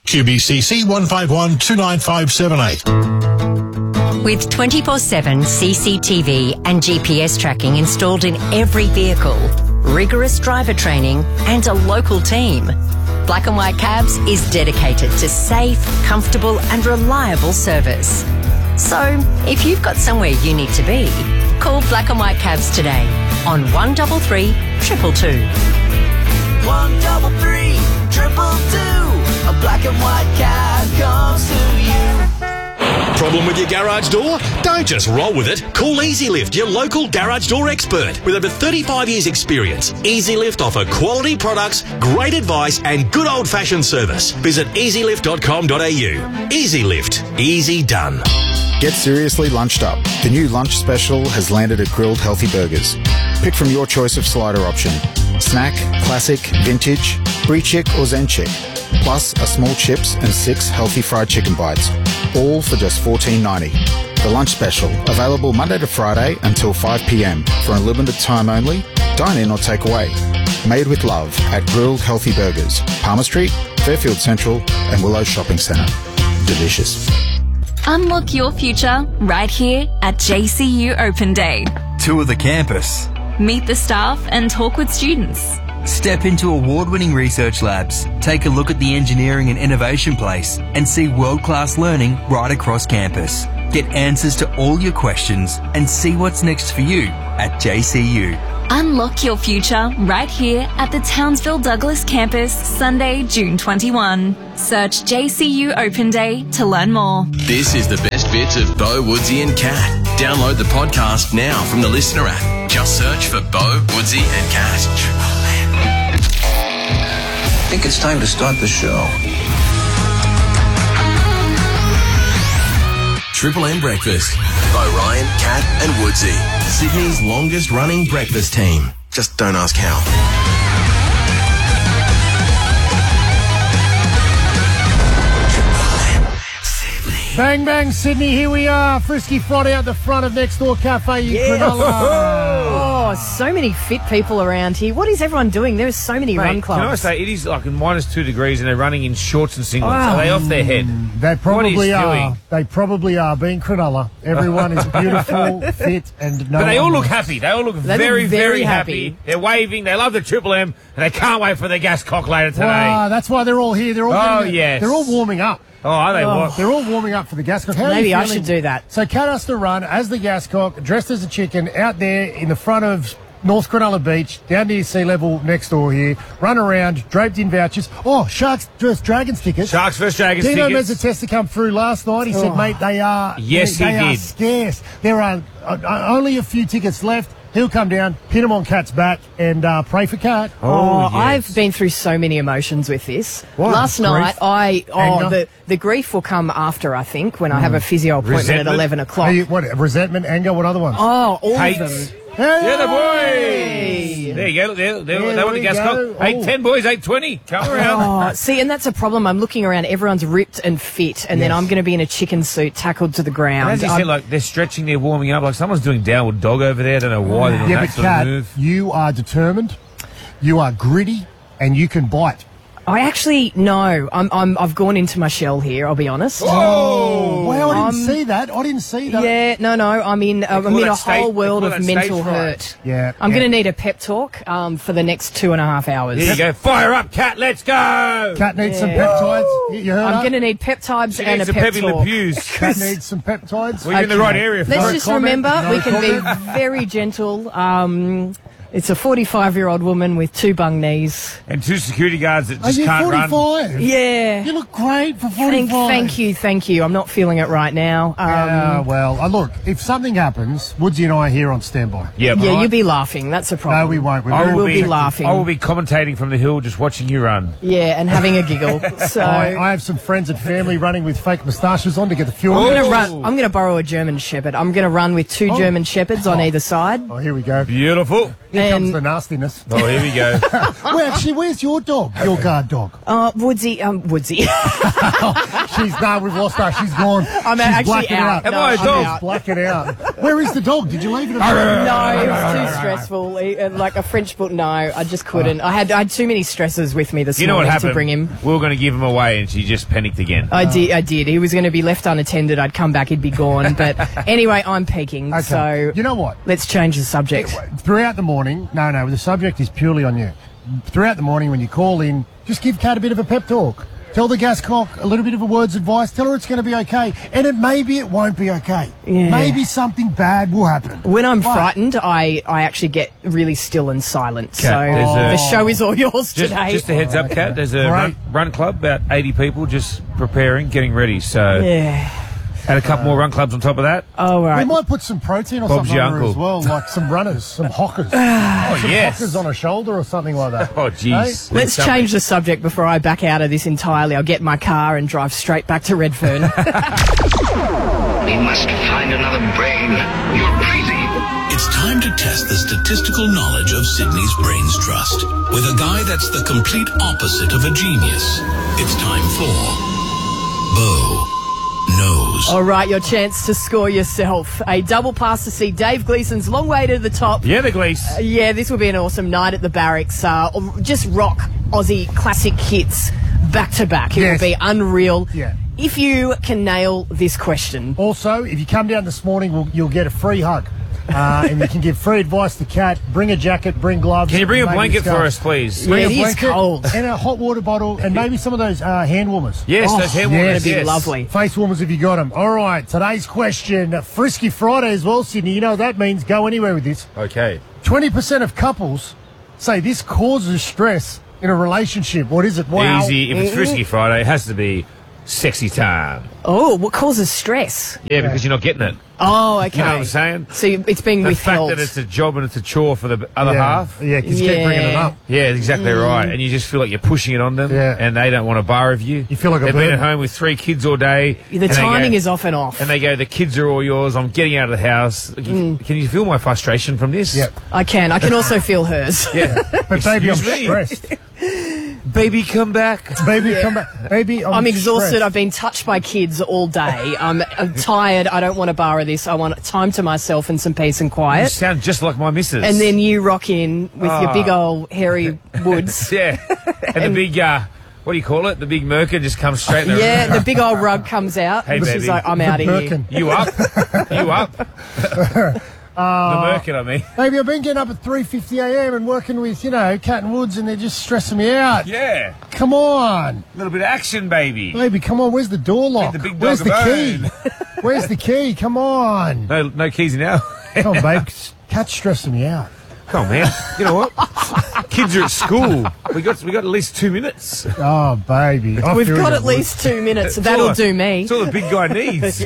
QBCC 151 29578. With 24/7 CCTV and GPS tracking installed in every vehicle, rigorous driver training and a local team, Black and White Cabs is dedicated to safe, comfortable and reliable service. So, if you've got somewhere you need to be, call Black and White Cabs today on 133 222. 133 222. A Black and White Cab comes to you. Problem with your garage door? Don't just roll with it. Call EasyLift, your local garage door expert. With over 35 years experience, EasyLift offer quality products, great advice and good old-fashioned service. Visit easylift.com.au. EasyLift. Easy done. Get seriously lunched up. The new lunch special has landed at Grilled Healthy Burgers. Pick from your choice of slider option. Snack, classic, vintage, brie chick or zen chick. Plus a small chips and 6 healthy fried chicken bites. All for just $14.90. The lunch special, available Monday to Friday until 5 p.m. for a limited time only. Dine in or take away. Made with love at Grilled Healthy Burgers, Palmer Street, Fairfield Central and Willow Shopping Centre. Delicious. Unlock your future right here at JCU Open Day. Tour the campus. Meet the staff and talk with students. Step into award-winning research labs, take a look at the engineering and innovation place, and see world-class learning right across campus. Get answers to all your questions and see what's next for you at JCU. Unlock your future right here at the Townsville Douglas campus, Sunday, June 21. Search JCU Open Day to learn more. This is the best bits of Bo, Woodsy and Cat. Download the podcast now from the Listener app. Just search for Bo, Woodsy and Cat. I think it's time to start the show. Triple M Breakfast. Bo Ryan, Cat and Woodsy. Sydney's longest running breakfast team. Just don't ask how. Bang, bang, Sydney, here we are. Frisky Friday out the front of Next Door Cafe in Cronulla. Oh, so many fit people around here. What is everyone doing? There's so many run clubs. Can I say, it is like -2 degrees and they're running in shorts and singlets. Are they off their head? They probably are. Doing? They probably are. Being Cronulla, everyone is beautiful, fit, and no. But they all look knows. happy. They all look very happy. They're waving. They love the Triple M, and they can't wait for the gas cock later today. Wow, that's why they're all here. They're all yes. They're all warming up. Oh, are they? They're all warming up for the Gascock. Maybe I should do that. So Cat has to run as the Gascock, dressed as a chicken, out there in the front of North Cronulla Beach, down near sea level next door here. Run around, draped in vouchers. Oh, Sharks vs Dragons tickets. Sharks vs Dragons Dino tickets. Mezzatesta come through last night. He said, mate, they are. Yes, they he are did. scarce. There are only a few tickets left. He'll come down, pin him on Cat's back, and pray for Cat. Yes. I've been through so many emotions with this. What? Last night, Anger? the grief will come after, I think, when I have a physio appointment at 11 o'clock. What, resentment, anger, what other ones? Oh, all Hate. of them. Yeah, the boys. There you go. They want the gas cock. 8:10, boys. 8:20. Come around. Oh, see, and that's a problem. I'm looking around. Everyone's ripped and fit, and then I'm going to be in a chicken suit, tackled to the ground. As you said, like, they're stretching, they're warming up. Like, someone's doing downward dog over there. I don't know why they're doing that sort of move. You are determined, you are gritty, and you can bite. I actually no. I've gone into my shell here. I'll be honest. Oh, wow! I didn't see that. Yeah, no. I'm in a whole world of mental hurt. Yeah, I'm going to need a pep talk for the next 2.5 hours. There you go. Fire up, Cat. Let's go. Cat needs some peptides. You heard I'm going to need peptides and a pep talk. Cat needs some peptides. Well, you're in the right area. Let's just remember we can be very gentle. It's a 45-year-old woman with 2 bung knees. And 2 security guards that just can't 45? run. Yeah. You look great for 45. Thank you. I'm not feeling it right now. Look, if something happens, Woodsy and I are here on standby. Yeah, you'll be laughing. That's a problem. No, we won't. We'll be laughing. I will be commentating from the hill, just watching you run. Yeah, and having a giggle. So I have some friends and family running with fake moustaches on to get the fuel. I'm going to borrow a German Shepherd. I'm going to run with 2 German Shepherds on either side. Oh, here we go. Beautiful. Here comes the nastiness. Oh, here we go. Well, actually, where's your dog? Your guard dog? Woodsy. We've lost her. She's gone. I'm She's actually blacking out. Am I a dog? She's blacking out. Where is the dog? Did you leave it? No, it was too stressful. Like a French bull. No, I just couldn't. I had too many stresses with me this You know what morning happened? to bring him. We were going to give him away, and she just panicked again. I did. He was going to be left unattended. I'd come back, he'd be gone. But anyway, I'm peaking. Okay. So you know what? let's change the subject. Throughout the morning, no, the subject is purely on you. Throughout the morning, when you call in, just give Kat a bit of a pep talk. Tell the gas cock a little bit of a word's advice. Tell her it's going to be okay. And maybe it won't be okay. Yeah. Maybe something bad will happen. When I'm frightened, I actually get really still and silent. Kat, so the show is all yours today. Just a heads up, Kat. There's a run club, about 80 people just preparing, getting ready. So yeah. Add a couple more run clubs on top of that. Oh, right. We might put some protein or Bob's something your on her uncle. as well, like some runners, some hockers. Oh, some yes. hockers on a shoulder or something like that. Oh, jeez. Hey? Let's change the subject before I back out of this entirely. I'll get in my car and drive straight back to Redfern. We must find another brain. You're crazy. It's time to test the statistical knowledge of Sydney's Brains Trust with a guy that's the complete opposite of a genius. It's time for Bo Knows. All right, your chance to score yourself a double pass to see Dave Gleeson's Long Way to the Top. Yeah, the Glees. Yeah, this will be an awesome night at the Barracks. Just rock Aussie classic hits back to back. It will be unreal. Yeah. If you can nail this question. Also, if you come down this morning, you'll get a free hug. And you can give free advice to Kat. Bring a jacket, bring gloves. Can you bring a maybe blanket for scarf. us, please? Bring Yeah, a it is blanket cold. and a hot water bottle and maybe some of those hand warmers. Yes, those hand warmers. That'd be yes. lovely. Face warmers if you got them. All right, today's question. Frisky Friday as well, Sydney. You know what that means. Go anywhere with this. Okay. 20% of couples say this causes stress in a relationship. What is it? Wow. Easy. If it's Frisky Friday, it has to be sexy time. Oh, what causes stress? Yeah, because you're not getting it. Oh, okay. You know what I'm saying? So it's being The withheld. fact that it's a job and it's a chore for the other half. Yeah, because you keep bringing it up. Yeah, exactly right. And you just feel like you're pushing it on them, and they don't want to borrow of you. You feel like a They've been burden. at home with 3 kids all day. The timing is off and off. And they go, the kids are all yours. I'm getting out of the house. Can you feel my frustration from this? Yep. I can. I can also feel hers. Yeah. But baby, I'm Excuse me. stressed. Baby, come back. Baby, come back. Baby, I'm exhausted. stressed. I've been touched by kids all day. I'm tired. I don't want to borrow this. I want time to myself and some peace and You quiet. sound just like my missus. And then you rock in with your big old hairy woods. Yeah. And the big, what do you call it? The big merkin just comes straight in the Yeah, room. the big old rug comes out. Hey, and she's baby. like, I'm out of here. Merkin. You up? You up? The merkin, I mean. Baby, I've been getting up at 3:50 a.m. and working with, Cat and Woods, and they're just stressing me out. Yeah. Come on. A little bit of action, baby. Baby, come on. Where's the door lock? the big dog Where's the a key? bone. Where's the key? Come on. No keys now. Come on, babe. Cat's stressing me out. Come on, man. You know what? Kids are at school. We got at least 2 minutes. Oh, baby. I We've feel got you, at least 2 minutes. That'll do me. That's all the big guy needs.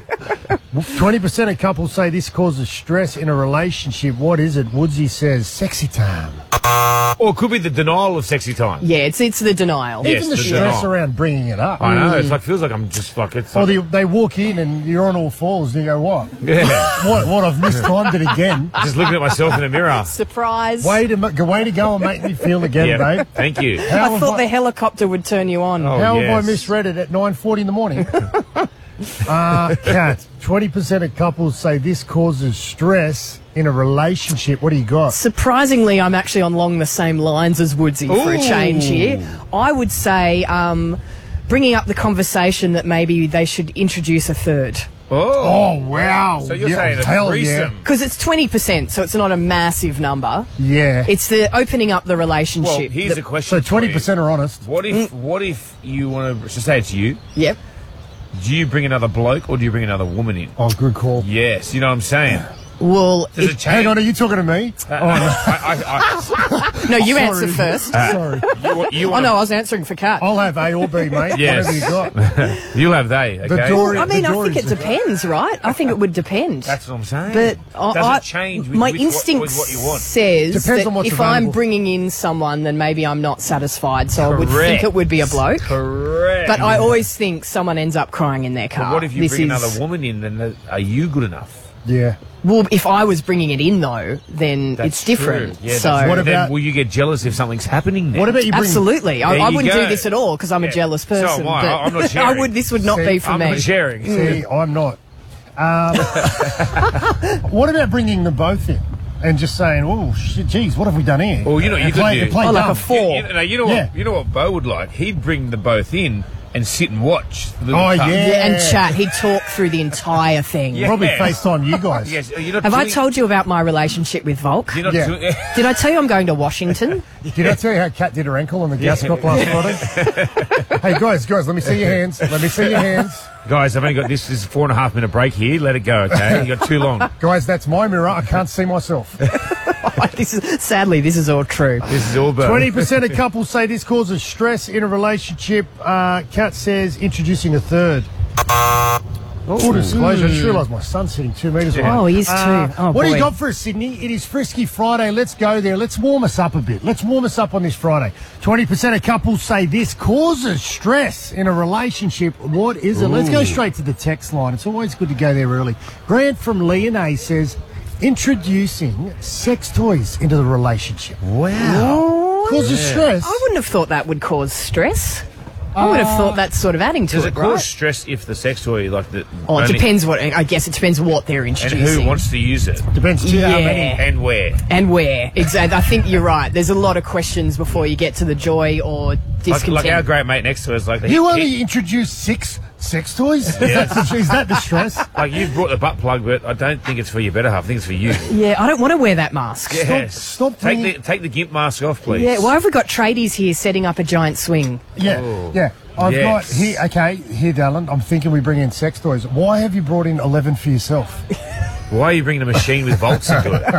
20% of couples say this causes stress in a relationship. What is it? Woodsy says sexy time. Or it could be the denial of sexy time. Yeah, it's the denial. Yes, Even the the stress denial. around bringing it up. I know. It's like feels like I'm just like it's. Or Like, they walk in and you're on all fours and you go, what? yeah. What? I've mistimed it again. Just looking at myself in the mirror. Surprise. Way to go and make me feel again, Yeah. babe. Thank you. How I have thought the helicopter would turn you on. Oh, How have yes. I misread it at 9:40 in the morning? Kat, 20% of couples say this causes stress in a relationship. What do you got? Surprisingly, I'm actually along the same lines as Woodsy for a change here. I would say bringing up the conversation that maybe they should introduce a third. Oh, wow. So you're Yeah, saying a hell threesome? Because it's 20%, so it's not a massive number. Yeah. It's the opening up the Well, relationship. here's a question. So 20% are honest. What if you want to say it's you? Yep. Do you bring another bloke or do you bring another woman in? Oh, good call. Yes, you know what I'm saying. Well, Does it change? Hang on, are you talking to me? no, you Sorry. answer first. Sorry. You Oh, want no, I was answering for Kat. I'll have A or B, mate. Yes. Whatever you got. You'll have they, okay? The door, I mean, the I door think is- it depends, right? I think it would depend. That's what I'm saying. But Does it change with, my with instinct what you want? says Depends that on what's if I'm available. bringing in someone, then maybe I'm not satisfied. So I would Correct. think it would be a bloke. Correct. But I always think someone ends up crying in their car. But what if you This bring is- another woman in, then are you good enough? Yeah. Well, if I was bringing it in, though, then it's different. True. Yeah, so what about? Will you get jealous if something's happening? Then? What about you bring... Absolutely. I you wouldn't go. do this at all because I'm a jealous person. So am I. but I'm not sharing. This would not be for me. I'm not sharing. See, I'm not. What about bringing them both in and just saying, "Oh, shit, geez, what have we done here?" Well, you know, you could do play like dumb. a 4. You know what? You know what Bo would like? He'd bring them both in and sit and watch. The Oh, cup. yeah. And chat. He'd talk through the entire thing. Yeah. Probably FaceTime you guys. Yes. You're not Have I doing- told you about my relationship with Volk? You're not Yeah. doing- Did I tell you I'm going to Washington? Did I tell you how Kat did her ankle on the gas cock last Friday? Hey, guys, let me see your hands. Let me see your hands. Guys, I've only got this is a 4.5 minute break here. Let it go, okay? You got too long. Guys, that's my mirror. I can't see myself. Sadly, this is all true. This is all Bo. 20% of couples say this causes stress in a relationship. Kat says introducing a third. Full disclosure, I just realised my son's sitting 2 metres away. Oh, he is too. Oh, what do you boy. got for us, Sydney? It is Frisky Friday. Let's go there. Let's warm us up a bit. Let's warm us up on this Friday. 20% of couples say this causes stress in a relationship. What is it? Let's go straight to the text line. It's always good to go there early. Grant from Leonie says, introducing sex toys into the relationship. Wow. Causes stress. I wouldn't have thought that would cause stress. I would have thought that's sort of adding to Does it, it right? cause stress if the sex toy, like the... Oh, it only- depends what... I guess it depends what they're And introducing. who wants to use it? Depends too how many. And where. And where. Exactly. I think you're right. There's a lot of questions before you get to the joy or discontent. Like our great mate next to us, like... You only introduced 6 sex toys? Yeah. Is that the stress? Like, you've brought the butt plug, but I don't think it's for your better half. I think it's for you. Yeah, I don't want to wear that mask. Yes. Stop Take the gimp mask off, please. Yeah, why have we got tradies here setting up a giant swing? Yeah, yeah. I've got here, Dallin, I'm thinking we bring in sex toys. Why have you brought in 11 for yourself? Why are you bringing a machine with volts into it?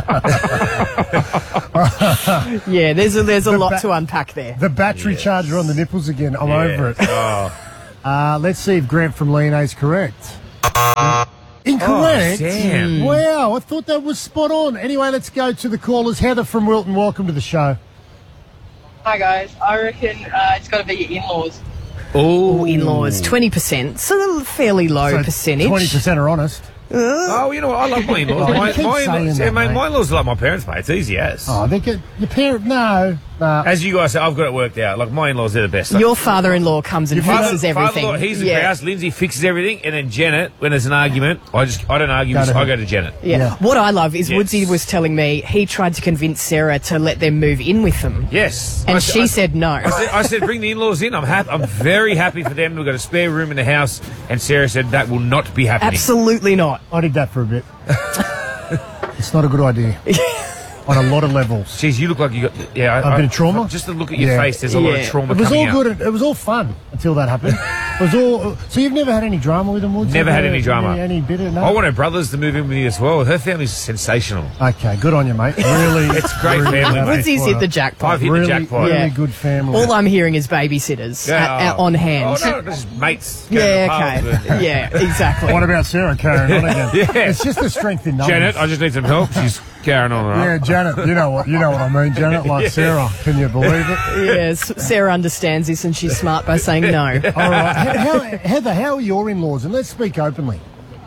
Yeah, there's a lot to unpack there. The battery charger on the nipples again. I'm over it. Oh. Let's see if Grant from Leonie is correct. Incorrect? Oh, damn. Wow, I thought that was spot on. Anyway, let's go to the callers. Heather from Wilton, welcome to the show. Hi guys, I reckon it's got to be your in-laws. Oh, in-laws, 20%. So a fairly low So percentage. 20% are honest. Oh, you know what? I love my in-laws. Oh, you my keep saying in-laws, that, mate. my in-laws are like my parents, mate. It's easy as. Oh, they get your parent. No. As you guys say, I've got it worked out. Like, my in-laws, they're the best. Your father-in-law comes and fixes everything. Father-in-law, he's the Yeah. grouse. Lindsay fixes everything, and then Janet, when there's an argument, I don't argue. Go to I her. go to Janet. Yeah. What I love is Yes. Woodsy was telling me he tried to convince Sarah to let them move in with them. Yes, And she said no. I said, bring the in-laws in. I'm very happy for them. We've got a spare room in the house, and Sarah said that will not be happening. Absolutely not. I did that for a bit. It's not a good idea. On a lot of levels. Jeez, you look like you got A bit of trauma? Just to look at your face, there's a lot of trauma It was coming all out. good. It was all fun until that happened. It was all. So you've never had any drama with them, Woods? Never had any drama. Any bit of no? I want her brothers to move in with you as well. Her family's sensational. Okay, good on you, mate. Really, It's great really family, happy mate. Woodsy's for hit her. the jackpot. I've hit really, the jackpot. Really Yeah. good family. All I'm hearing is babysitters on hand. Oh, no, just mates. going to Yeah, the pubs okay. Yeah, exactly. What about Sarah carrying on again? Yeah. It's just the strength in numbers. Janet, I just need some help. She's carrying on. Right? Yeah, Janet. You know what I mean, Janet. Like Yeah. Sarah. Can you believe it? Yes, Sarah understands this and she's smart by saying no. All right, Heather. How are your in-laws? And let's speak openly.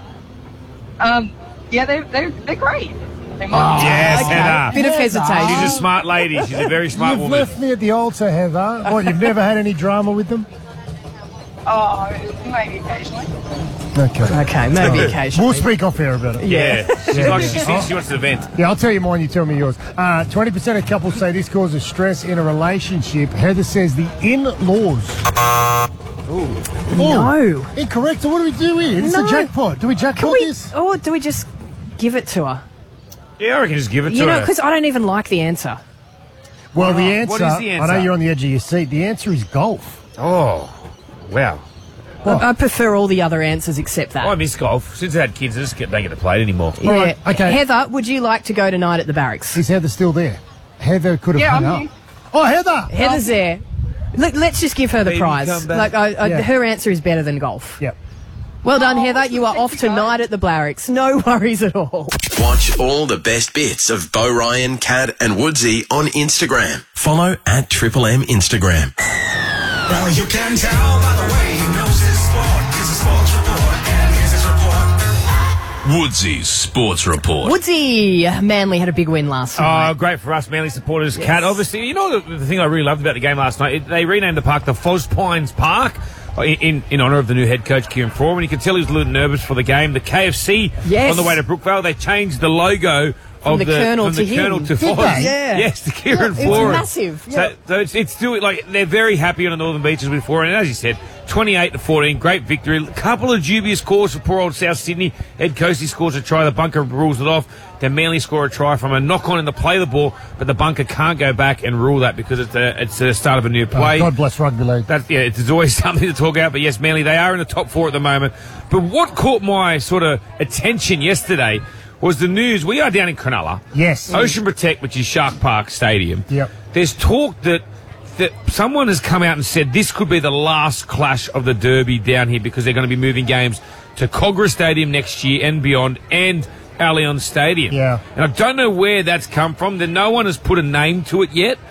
Yeah, they're great. They're Yes, Okay. Heather. Bit of hesitation. She's a smart lady. She's a very smart You've woman. left me at the altar, Heather. What? You've never had any drama with them? Oh, maybe occasionally. Okay, maybe occasionally. We'll speak off air about it. Yeah. She's like, she wants to vent. Yeah, I'll tell you mine, you tell me yours. 20% of couples say this causes stress in a relationship. Heather says the in-laws. No. Incorrect. So what do we do here? It's No. a jackpot. Do we jackpot this? Or do we just give it to her? Yeah, I reckon just give it to You know, her. because I don't even like the answer. Well, the What answer, is the answer? I know you're on the edge of your seat. The answer is golf. Oh, wow. I prefer all the other answers except that. I miss golf. Since I had kids, I just don't get to play it anymore. Yeah. right, okay. Heather, would you like to go tonight at the barracks? Is Heather still there? Heather could have Yeah, hung I'm up. here. Oh, Heather! Heather's there. Look, let's just give her the Baby, prize. come back. Like, Yeah. her answer is better than golf. Yep. Well done, Heather. You are off tonight at the barracks. No worries at all. Watch all the best bits of Bo Ryan, Cat and Woodsy on Instagram. Follow at Triple M Instagram. Well, you can tell by the way he knows his sport. He's a sports report, and here's his report. Woodsy's Sports Report. Woodsy, Manly had a big win last night. Oh, great for us Manly supporters, Kat. Obviously, you know the thing I really loved about the game last night, they renamed the park the Foz Pines Park in honour of the new head coach, Kieran Foreman. You could tell he was a little nervous for the game. The KFC on the way to Brookvale, they changed the logo from the Colonel to Foz. Yeah. Yes, to Kieran Foreman. It's massive. Yeah. So it's still, like, they're very happy on the Northern Beaches with Foreman. And as you said, 28-14, great victory. A couple of dubious calls for poor old South Sydney. Ed Coasey scores a try, the bunker rules it off. Then Manly score a try from a knock-on in the play of the ball, but the bunker can't go back and rule that because it's the start of a new play. God bless rugby league. It's always something to talk about, but yes, Manly, they are in the top 4 at the moment. But what caught my sort of attention yesterday was the news. We are down in Cronulla. Yes. Ocean Protect, which is Shark Park Stadium. Yep. There's talk that someone has come out and said this could be the last clash of the Derby down here because they're going to be moving games to Cogra Stadium next year and beyond, and Allianz Stadium. Yeah. And I don't know where that's come from. No one has put a name to it yet.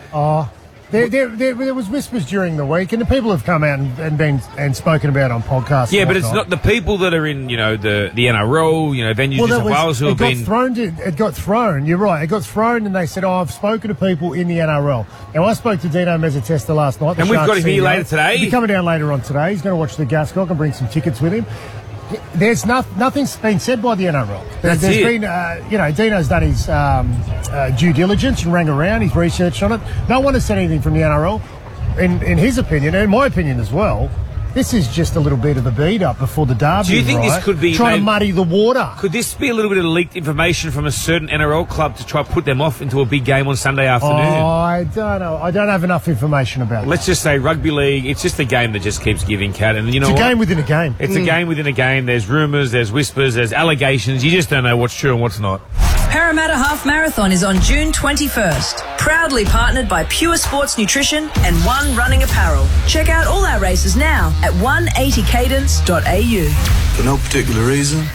There was whispers during the week, and the people have come out and spoken about it on podcasts. Yeah, but it's not the people that are in, the NRL, venues New South Wales who have been... It got thrown, you're right. It got thrown, and they said, I've spoken to people in the NRL. Now, I spoke to Dino Mezzatesta last night. And we've got him here later today. He'll be coming down later on today. He's going to watch the Gascock and bring some tickets with him. There's nothing's been said by the NRL. There's been, Dino's done his due diligence and rang around. He's researched on it. No one has said anything from the NRL. In his opinion, and in my opinion as well, this is just a little bit of a beat up before the derby. Do you think this could be trying to muddy the water? Could this be a little bit of leaked information from a certain NRL club to try to put them off into a big game on Sunday afternoon? I don't know. I don't have enough information about it. Let's just say rugby league, it's just a game that just keeps giving, Kat. And you know it's a game within a game. It's a game within a game. There's rumours, there's whispers, there's allegations. You just don't know what's true and what's not. Parramatta Half Marathon is on June 21st. Proudly partnered by Pure Sports Nutrition and One Running Apparel. Check out all our races now at 180cadence.au. For no particular reason,